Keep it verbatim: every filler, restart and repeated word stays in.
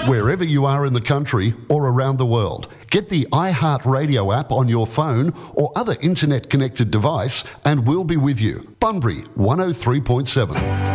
Wherever you are in the country or around the world, get the iHeartRadio app on your phone or other internet-connected device and we'll be with you. Bunbury one oh three point seven.